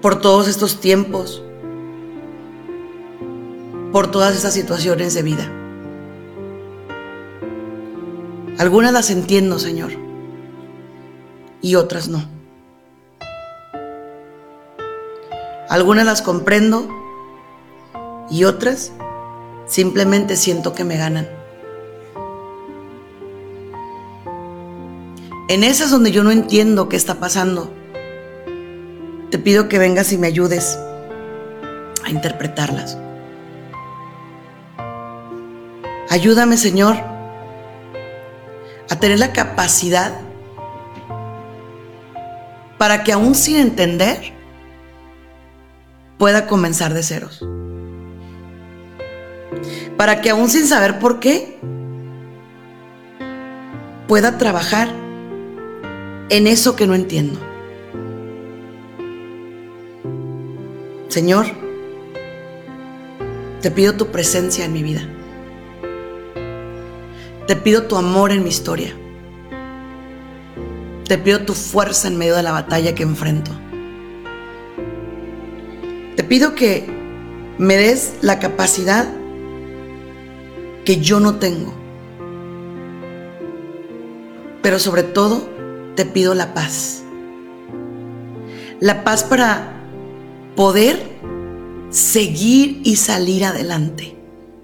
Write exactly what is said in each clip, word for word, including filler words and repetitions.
por todos estos tiempos, por todas estas situaciones de vida. Algunas las entiendo, Señor, y otras no. Algunas las comprendo y otras simplemente siento que me ganan. En esas donde yo no entiendo qué está pasando, te pido que vengas y me ayudes a interpretarlas. Ayúdame, Señor, a tener la capacidad para que aún sin entender pueda comenzar de ceros. Para que aún sin saber por qué pueda trabajar en eso que no entiendo. Señor, te pido tu presencia en mi vida. Te pido tu amor en mi historia. Te pido tu fuerza en medio de la batalla que enfrento. Te pido que me des la capacidad que yo no tengo. Pero sobre todo, te pido la paz. La paz para poder seguir y salir adelante.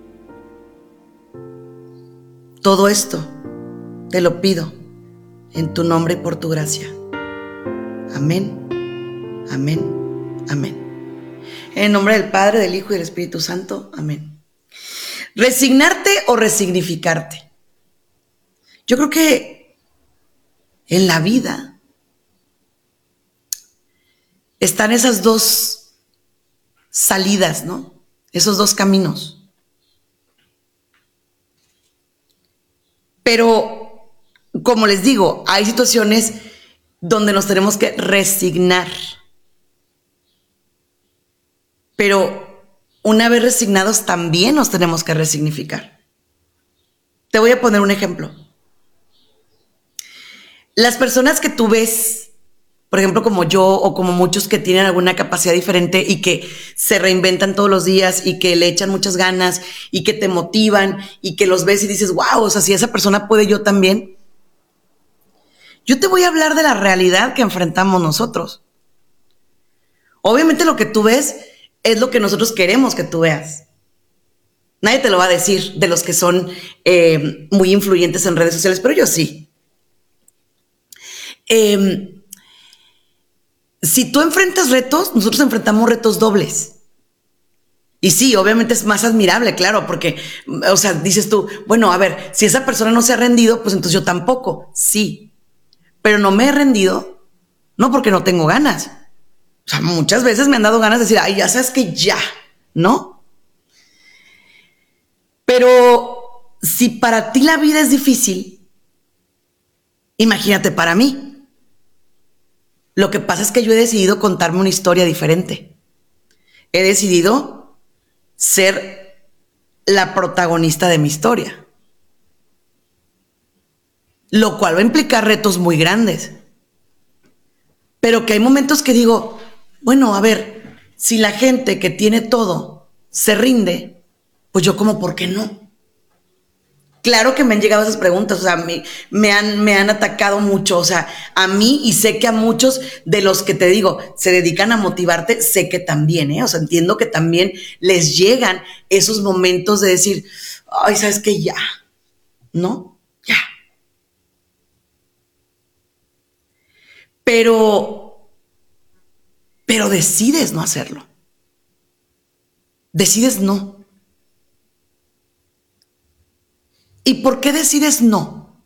Todo esto te lo pido en tu nombre y por tu gracia. Amén, amén, amén. En el nombre del Padre, del Hijo y del Espíritu Santo. Amén. Resignarte o resignificarte. Yo creo que en la vida están esas dos salidas, ¿no? Esos dos caminos. Pero, como les digo, hay situaciones donde nos tenemos que resignar. Pero una vez resignados también nos tenemos que resignificar. Te voy a poner un ejemplo. Las personas que tú ves, por ejemplo, como yo o como muchos que tienen alguna capacidad diferente y que se reinventan todos los días y que le echan muchas ganas y que te motivan y que los ves y dices, wow, o sea, si esa persona puede, yo también. Yo te voy a hablar de la realidad que enfrentamos nosotros. Obviamente lo que tú ves es lo que nosotros queremos que tú veas. Nadie te lo va a decir de los que son eh, muy influyentes en redes sociales, pero yo sí. Eh, Si tú enfrentas retos, nosotros enfrentamos retos dobles. Y sí, obviamente es más admirable, claro, porque, o sea, dices tú, bueno, a ver, si esa persona no se ha rendido, pues entonces yo tampoco. Sí, pero no me he rendido, no porque no tengo ganas. O sea, muchas veces me han dado ganas de decir, ay, ya sabes que ya, ¿no? Pero si para ti la vida es difícil, imagínate para mí. Lo que pasa es que yo he decidido contarme una historia diferente. He decidido ser la protagonista de mi historia. Lo cual va a implicar retos muy grandes. Pero que hay momentos que digo, bueno, a ver, si la gente que tiene todo se rinde, pues yo como, ¿por qué no? Claro que me han llegado esas preguntas, o sea, me, me, han, me han atacado mucho, o sea, a mí y sé que a muchos de los que te digo, se dedican a motivarte, sé que también, ¿eh? O sea, entiendo que también les llegan esos momentos de decir, ay, ¿sabes qué? Ya, ¿no? Ya. Pero, pero decides no hacerlo. Decides no. ¿Y por qué decides no?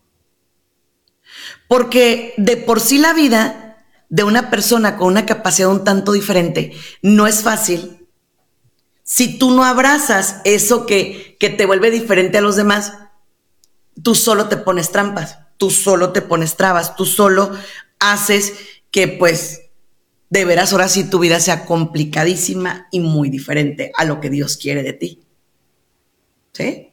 Porque de por sí la vida de una persona con una capacidad un tanto diferente no es fácil. Si tú no abrazas eso que, que te vuelve diferente a los demás, tú solo te pones trampas, tú solo te pones trabas, tú solo haces que pues de veras ahora sí tu vida sea complicadísima y muy diferente a lo que Dios quiere de ti. ¿Sí?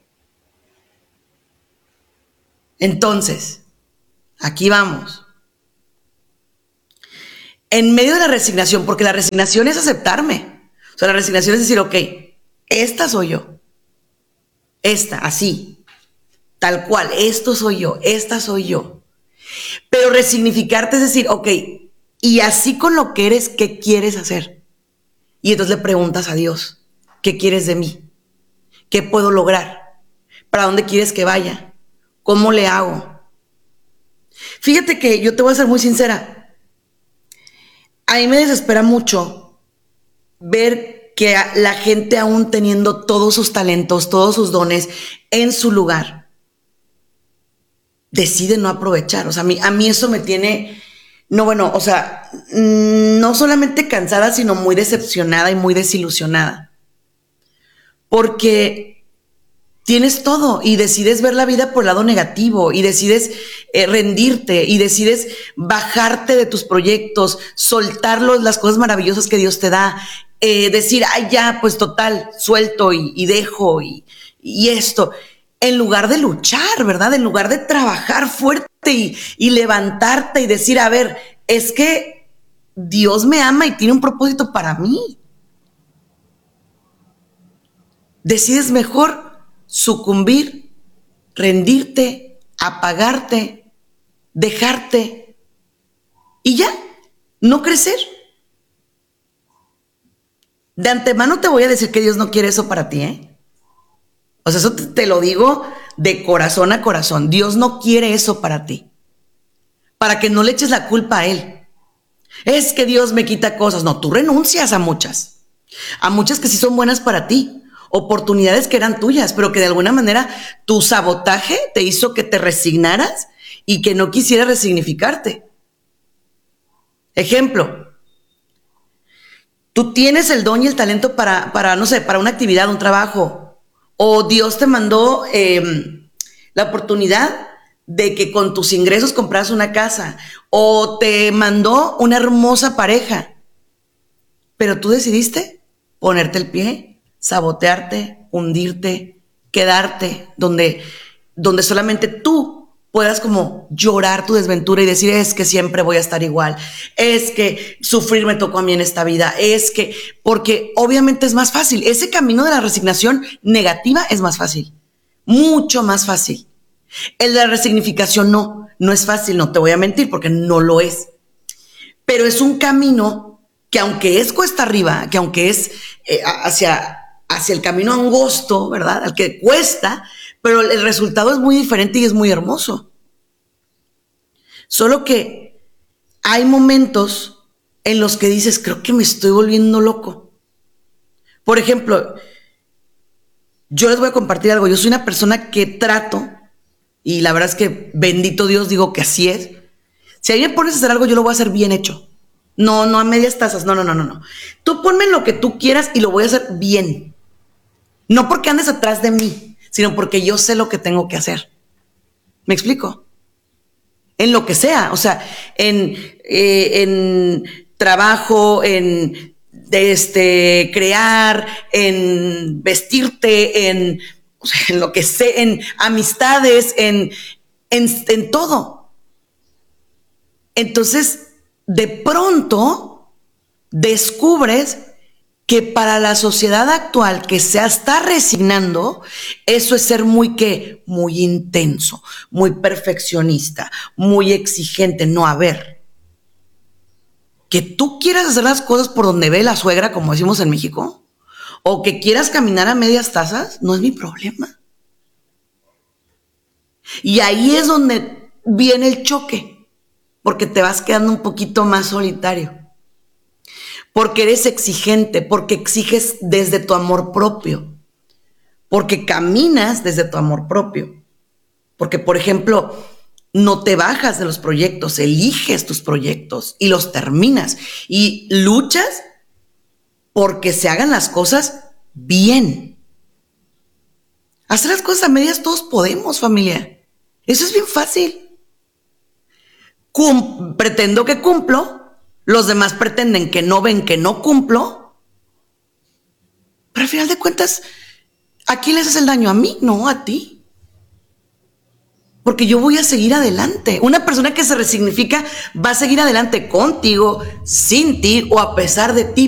Entonces, aquí vamos. en medio de la resignación, porque la resignación es aceptarme. O sea, la resignación es decir, ok, esta soy yo. Esta, así, tal cual, esto soy yo, esta soy yo. Pero resignificarte es decir, ok, y así con lo que eres, ¿qué quieres hacer? Y entonces le preguntas a Dios, ¿qué quieres de mí? ¿Qué puedo lograr? ¿Para dónde quieres que vaya? ¿Cómo le hago? Fíjate que yo te voy a ser muy sincera. A mí me desespera mucho ver que la gente, aún teniendo todos sus talentos, todos sus dones en su lugar, decide no aprovechar. O sea, a mí, a mí eso me tiene, no, bueno, o sea, no solamente cansada, sino muy decepcionada y muy desilusionada. Porque tienes todo y decides ver la vida por el lado negativo y decides eh, rendirte y decides bajarte de tus proyectos, soltar las cosas maravillosas que Dios te da, eh, decir, ay, ya, pues total, suelto y, y dejo y, y esto. En lugar de luchar, ¿verdad? En lugar de trabajar fuerte y, y levantarte y decir, a ver, es que Dios me ama y tiene un propósito para mí. Decides mejor sucumbir, rendirte, apagarte, dejarte y ya, no crecer. De antemano te voy a decir que Dios no quiere eso para ti, ¿eh? O sea, eso te, te lo digo de corazón a corazón. Dios no quiere eso para ti. Para que no le eches la culpa a Él. Es que Dios me quita cosas. No, tú renuncias a muchas. A muchas que sí son buenas para ti. Oportunidades que eran tuyas, pero que de alguna manera tu sabotaje te hizo que te resignaras y que no quisieras resignificarte. Ejemplo. Tú tienes el don y el talento para, para no sé, para una actividad, un trabajo. O Dios te mandó eh, la oportunidad de que con tus ingresos compras una casa. O te mandó una hermosa pareja. Pero tú decidiste ponerte el pie, sabotearte, hundirte, quedarte donde, donde solamente tú puedas como llorar tu desventura y decir, es que siempre voy a estar igual, es que sufrir me tocó a mí en esta vida, es que, porque obviamente es más fácil, ese camino de la resignación negativa es más fácil, mucho más fácil. El de la resignificación no, no es fácil, no te voy a mentir porque no lo es, pero es un camino que aunque es cuesta arriba, que aunque es eh, hacia, hacia el camino angosto, ¿verdad? Al que cuesta, pero el resultado es muy diferente y es muy hermoso. Solo que hay momentos en los que dices, creo que me estoy volviendo loco. Por ejemplo, yo les voy a compartir algo. Yo soy una persona que trato, y la verdad es que bendito Dios, digo que así es. Si a mí me pones a hacer algo, yo lo voy a hacer bien hecho. No, no a medias tazas, no, no, no, no, no. Tú ponme lo que tú quieras y lo voy a hacer bien. No porque andes atrás de mí, sino porque yo sé lo que tengo que hacer. ¿Me explico? En lo que sea, o sea, en, eh, en trabajo, en este, crear, en vestirte, en, o sea, en lo que sea, en amistades, en, en, en todo. Entonces, de pronto, descubres que para la sociedad actual que se está resignando, eso es ser muy, ¿qué? Muy intenso, muy perfeccionista, muy exigente. No, a ver, que tú quieras hacer las cosas por donde ve la suegra, como decimos en México, o que quieras caminar a medias tazas, no es mi problema. Y ahí es donde viene el choque, porque te vas quedando un poquito más solitario. Porque eres exigente, porque exiges desde tu amor propio, porque caminas desde tu amor propio, porque, por ejemplo, no te bajas de los proyectos, eliges tus proyectos y los terminas y luchas porque se hagan las cosas bien. Hacer las cosas a medias todos podemos, familia. Eso es bien fácil. Cum- pretendo que cumplo. Los demás pretenden que no ven que no cumplo, pero al final de cuentas, ¿a quién le haces el daño? ¿A mí? No, a ti. porque yo voy a seguir adelante. Una persona que se resignifica va a seguir adelante contigo, sin ti o a pesar de ti,